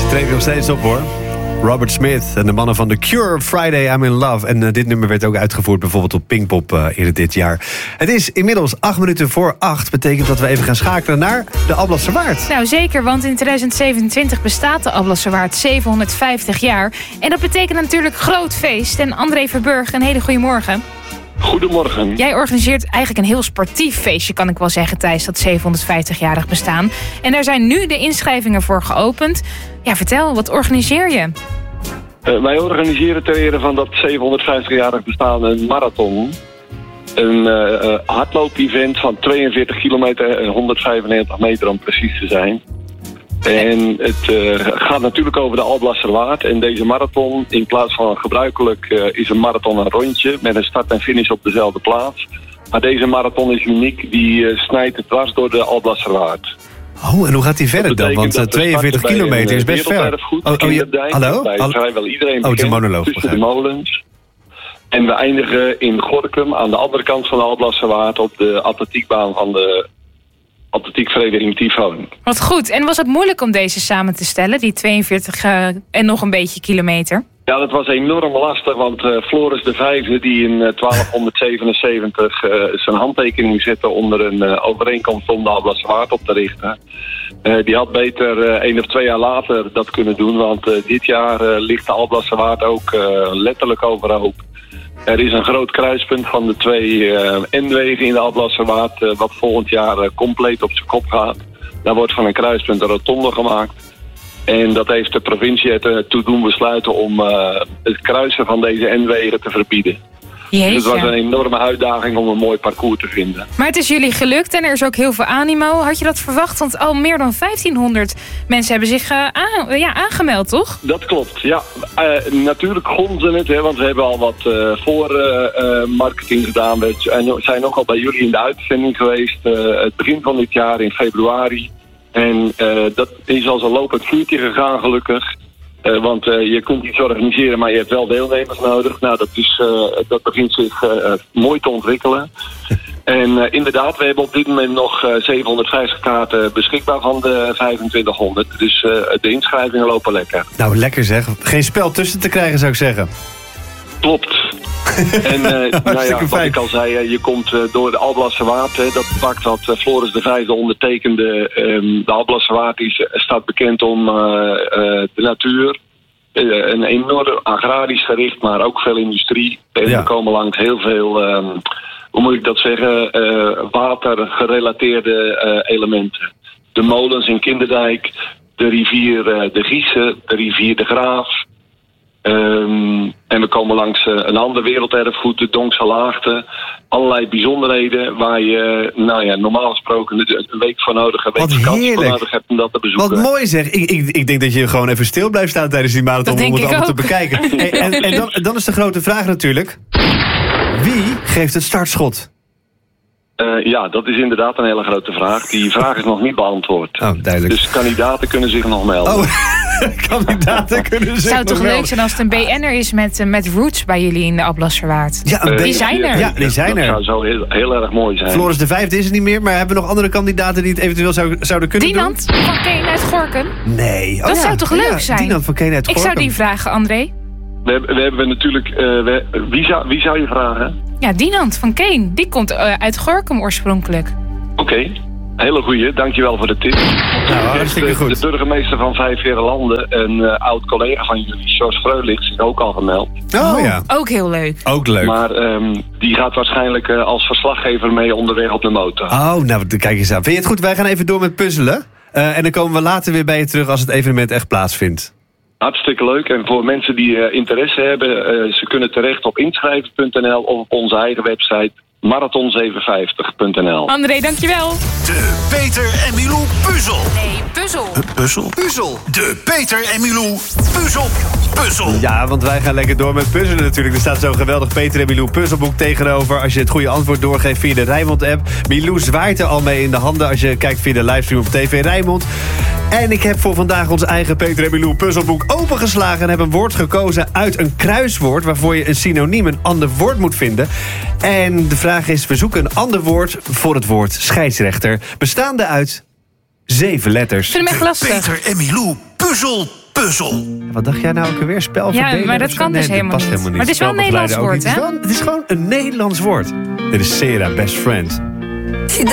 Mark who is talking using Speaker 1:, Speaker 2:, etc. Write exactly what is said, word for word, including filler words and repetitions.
Speaker 1: treedt nog steeds op, hoor. Robert Smith en de mannen van The Cure, Friday I'm in Love. En uh, dit nummer werd ook uitgevoerd bijvoorbeeld op Pinkpop uh, eerder dit jaar. Het is inmiddels acht minuten voor acht. Betekent dat we even gaan schakelen naar de Alblasserwaard.
Speaker 2: Nou zeker, want in twintig zevenentwintig bestaat de Alblasserwaard zevenhonderdvijftig jaar. En dat betekent natuurlijk groot feest. En André Verburg, een hele goede morgen.
Speaker 3: Goedemorgen.
Speaker 2: Jij organiseert eigenlijk een heel sportief feestje, kan ik wel zeggen, tijdens dat zevenhonderdvijftig-jarig bestaan. En daar zijn nu de inschrijvingen voor geopend. Ja, vertel, wat organiseer je?
Speaker 3: Uh, wij organiseren ter ere van dat zevenhonderdvijftig-jarig bestaan een marathon. Een uh, uh, hardloop-event van tweeënveertig kilometer en honderdvijfennegentig meter om precies te zijn. En het uh, gaat natuurlijk over de Alblasserwaard. En deze marathon, in plaats van gebruikelijk, uh, is een marathon een rondje met een start en finish op dezelfde plaats. Maar deze marathon is uniek, die uh, snijdt het dwars door de Alblasserwaard.
Speaker 1: Oh, en hoe gaat die verder dan? Want uh, tweeënveertig kilometer is best ver.
Speaker 3: Oh, oh, ja. Hallo? Bij
Speaker 1: Hallo?
Speaker 3: vrijwel iedereen
Speaker 1: oh,
Speaker 3: bekend,
Speaker 1: monoloog,
Speaker 3: tussen de molens. En we eindigen in Gorinchem, aan de andere kant van de Alblasserwaard, op de atletiekbaan van de atletiekvereniging Tyfoon.
Speaker 2: Wat goed. En was het moeilijk om deze samen te stellen, die tweeënveertig uh, en nog een beetje kilometer?
Speaker 3: Ja, dat was enorm lastig, want uh, Floris de Vijfde, die in uh, twaalfhonderdzevenenzeventig uh, zijn handtekening zette onder een uh, overeenkomst om de Alblasserwaard op te richten, Uh, die had beter uh, één of twee jaar later dat kunnen doen, want uh, dit jaar uh, ligt de Alblasserwaard ook uh, letterlijk overhoop. Er is een groot kruispunt van de twee uh, N-wegen in de Alblasserwaard, uh, wat volgend jaar uh, compleet op zijn kop gaat. Daar wordt van een kruispunt een rotonde gemaakt. En dat heeft de provincie ertoe doen besluiten om uh, het kruisen van deze N-wegen te verbieden.
Speaker 2: Jeetje.
Speaker 3: Dus het was een enorme uitdaging om een mooi parcours te vinden.
Speaker 2: Maar het is jullie gelukt en er is ook heel veel animo. Had je dat verwacht? Want al meer dan vijftienhonderd mensen hebben zich uh, aan, ja, aangemeld, toch?
Speaker 3: Dat klopt, ja. Uh, natuurlijk gonzen het, hè, want we hebben al wat uh, voor uh, uh, marketing gedaan. We zijn ook al bij jullie in de uitzending geweest. Uh, het begin van dit jaar in februari. En uh, dat is als een lopend vuurtje gegaan, gelukkig. Uh, want uh, je kunt iets organiseren, maar je hebt wel deelnemers nodig. Nou, dat, is, uh, dat begint zich uh, mooi te ontwikkelen. En uh, inderdaad, we hebben op dit moment nog uh, zevenhonderdvijftig kaarten beschikbaar van de vijfentwintighonderd. Dus uh, de inschrijvingen lopen lekker.
Speaker 1: Nou, lekker zeg. Geen spel tussen te krijgen, zou ik zeggen.
Speaker 3: Klopt. En uh, nou ja, wat ik al zei, uh, je komt uh, door de Alblasserwaard. Hè, dat pak dat uh, Floris de Vijfde ondertekende. Um, de Alblasserwaard is, uh, staat bekend om uh, uh, de natuur. Uh, een enorm agrarisch gericht, maar ook veel industrie. En ja. Er komen langs heel veel, um, hoe moet ik dat zeggen, uh, watergerelateerde uh, elementen. De molens in Kinderdijk, de rivier uh, de Giese, de rivier de Graaf. Um, en we komen langs uh, een ander werelderfgoed, de Donkse Laagte. Allerlei bijzonderheden waar je, nou ja, normaal gesproken een week voor nodig, een week vakantie voor nodig hebt om dat te bezoeken.
Speaker 1: Wat mooi zeg. Ik, ik, ik denk dat je gewoon even stil blijft staan tijdens die marathon om het allemaal te bekijken. Hey, en en dan, dan is de grote vraag natuurlijk, wie geeft het startschot?
Speaker 3: Uh, ja, dat is inderdaad een hele grote vraag. Die vraag is nog niet beantwoord.
Speaker 1: Oh, duidelijk.
Speaker 3: Dus kandidaten kunnen zich nog melden.
Speaker 1: Oh, kandidaten kunnen zich
Speaker 2: Zou
Speaker 1: nog
Speaker 2: toch
Speaker 1: melden.
Speaker 2: leuk zijn als het een B N'er is met, met roots bij jullie in de Alblasserwaard?
Speaker 1: Ja, een
Speaker 3: uh,
Speaker 2: die zijn er.
Speaker 1: Ja, die zijn er.
Speaker 3: Dat zou zo heel, heel erg mooi zijn.
Speaker 1: Floris de Vijfde is er niet meer, maar hebben we nog andere kandidaten die het eventueel zou, zouden kunnen
Speaker 2: Dinant
Speaker 1: doen?
Speaker 2: van Keen uit Gorinchem?
Speaker 1: Nee. Oh,
Speaker 2: dat
Speaker 1: ja.
Speaker 2: zou toch leuk
Speaker 1: ja,
Speaker 2: zijn?
Speaker 1: Dinant van Keen uit
Speaker 2: Ik
Speaker 1: Gorinchem.
Speaker 2: zou die vragen, André.
Speaker 3: We hebben, we hebben natuurlijk... Uh, we, wie, zou, wie zou je vragen?
Speaker 2: Ja, Dinant van Keen. Die komt uh, uit Gorinchem oorspronkelijk.
Speaker 3: Oké, okay. Hele goeie. Dankjewel voor de tip.
Speaker 1: Nou, hartstikke goed.
Speaker 3: De, de burgemeester van Vijfverenlanden, een uh, oud collega van jullie, George Freulich, zich ook al gemeld.
Speaker 1: Oh, oh ja.
Speaker 2: Ook heel leuk.
Speaker 1: Ook leuk.
Speaker 3: Maar um, die gaat waarschijnlijk uh, als verslaggever mee onderweg op de motor.
Speaker 1: Oh, nou, kijk eens aan. Vind je het goed? Wij gaan even door met puzzelen. Uh, en dan komen we later weer bij je terug als het evenement echt plaatsvindt.
Speaker 3: Hartstikke leuk. En voor mensen die uh, interesse hebben, uh, ze kunnen terecht op inschrijven punt n l of op onze eigen website marathon zevenenvijftig punt n l.
Speaker 2: André, dankjewel.
Speaker 4: De Peter en Milou puzzel.
Speaker 2: Nee, puzzel.
Speaker 4: Uh, puzzel? Puzzel. De Peter en Milou puzzel. Puzzel.
Speaker 1: Ja, want wij gaan lekker door met puzzelen natuurlijk. Er staat zo'n geweldig Peter en Milou puzzelboek tegenover. Als je het goede antwoord doorgeeft via de Rijnmond-app. Milou zwaait er al mee in de handen als je kijkt via de livestream op T V Rijnmond. En ik heb voor vandaag ons eigen Peter en Milou puzzelboek opengeslagen en heb een woord gekozen uit een kruiswoord waarvoor je een synoniem, een ander woord moet vinden. En de vraag is, we zoeken een ander woord voor het woord scheidsrechter, bestaande uit zeven letters.
Speaker 2: Ik vind hem echt lastig.
Speaker 4: Peter en Milou puzzel puzzel.
Speaker 1: Wat dacht jij nou ook alweer? Spel verdelen?
Speaker 2: Ja, maar dat kan
Speaker 1: nee,
Speaker 2: dus helemaal
Speaker 1: past
Speaker 2: niet.
Speaker 1: helemaal niet.
Speaker 2: Maar het is wel een Nederlands woord, hè?
Speaker 1: Het is, wel, het is gewoon een Nederlands woord. Dit is Sera, Best Friend.